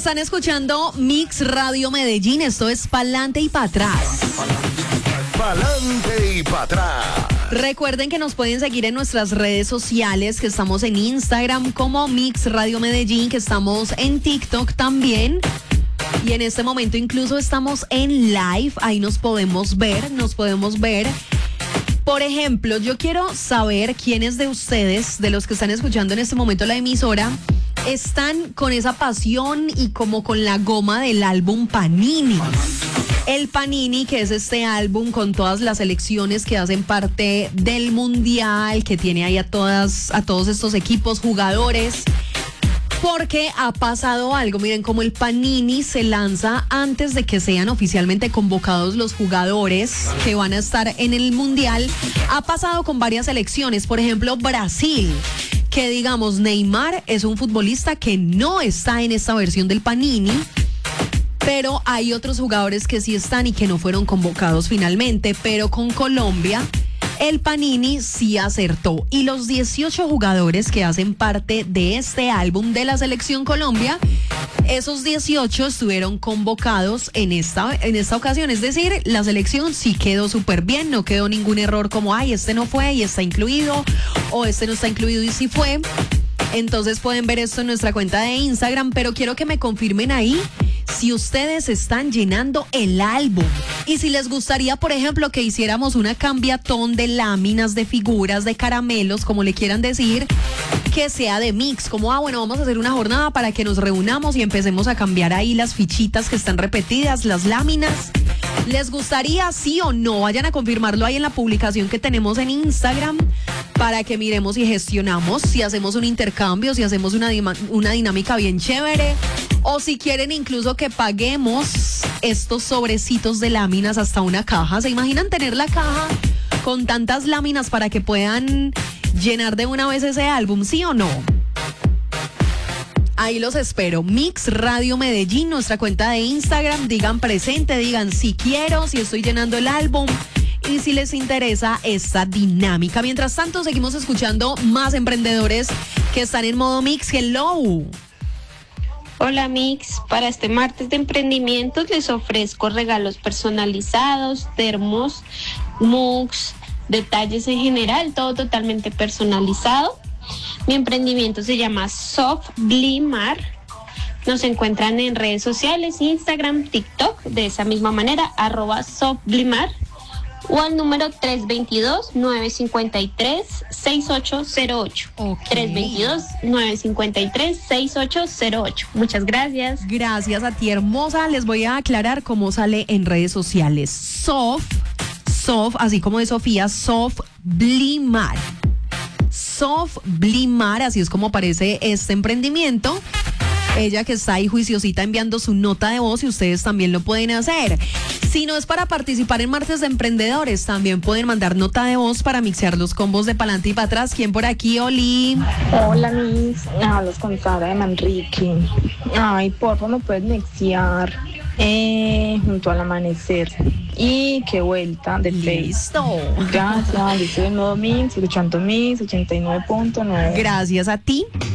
Están escuchando Mix Radio Medellín. Esto es Pa'lante y Pa' atrás. Pa'lante y Pa' atrás. Recuerden que nos pueden seguir en nuestras redes sociales, que estamos en Instagram como Mix Radio Medellín, que estamos en TikTok también. Y en este momento incluso estamos en live. Ahí nos podemos ver. Por ejemplo, yo quiero saber quiénes de ustedes, de los que están escuchando en este momento la emisora, están con esa pasión y como con la goma del álbum Panini. El Panini, que es este álbum con todas las selecciones que hacen parte del Mundial, que tiene ahí a todos estos equipos, jugadores. Porque ha pasado algo, miren, como el Panini se lanza antes de que sean oficialmente convocados los jugadores que van a estar en el Mundial, ha pasado con varias selecciones, por ejemplo, Brasil, que digamos, Neymar es un futbolista que no está en esta versión del Panini, pero hay otros jugadores que sí están y que no fueron convocados finalmente, pero con Colombia el Panini sí acertó y los 18 jugadores que hacen parte de este álbum de la Selección Colombia, esos 18 estuvieron convocados en esta ocasión, es decir, la selección sí quedó súper bien, no quedó ningún error como, ay, este no fue y está incluido, o este no está incluido y sí fue. Entonces pueden ver esto en nuestra cuenta de Instagram, pero quiero que me confirmen ahí si ustedes están llenando el álbum y si les gustaría, por ejemplo, que hiciéramos una cambiatón de láminas, de figuras, de caramelos, como le quieran decir, que sea de mix, como, bueno, vamos a hacer una jornada para que nos reunamos y empecemos a cambiar ahí las fichitas que están repetidas, las láminas. ¿Les gustaría, sí o no? Vayan a confirmarlo ahí en la publicación que tenemos en Instagram para que miremos y gestionamos si hacemos un intercambio, si hacemos una dinámica bien chévere, o si quieren incluso que paguemos estos sobrecitos de láminas hasta una caja. ¿Se imaginan tener la caja con tantas láminas para que puedan llenar de una vez ese álbum, sí o no? Ahí los espero. Mix Radio Medellín, nuestra cuenta de Instagram. Digan presente, digan si quiero, si estoy llenando el álbum y si les interesa esta dinámica. Mientras tanto, seguimos escuchando más emprendedores que están en modo Mix. Hello. Hola Mix, para este martes de emprendimientos les ofrezco regalos personalizados, termos, mugs, detalles en general, todo totalmente personalizado. Mi emprendimiento se llama Soft Blimar. Nos encuentran en redes sociales, Instagram, TikTok, de esa misma manera, @softblimar, o al número 322-953-6808. Okay. 322-953-6808. Muchas gracias. Gracias a ti, hermosa. Les voy a aclarar cómo sale en redes sociales. Soft, así como de Sofía, Soft Blimar. Soft Blimar, así es como aparece este emprendimiento. Ella que está ahí juiciosita enviando su nota de voz y ustedes también lo pueden hacer. Si no es para participar en Martes de Emprendedores, también pueden mandar nota de voz para mixear los combos de pa'lante y pa' atrás. ¿Quién por aquí, Oli? Hola, Miss. Hablas con Sara de Manrique. Ay, porfa, ¿me puedes mixear junto al amanecer? Y qué vuelta de Listo. Gracias, yo soy el nuevo Mix, escuchando Mix 89.9. Gracias a ti.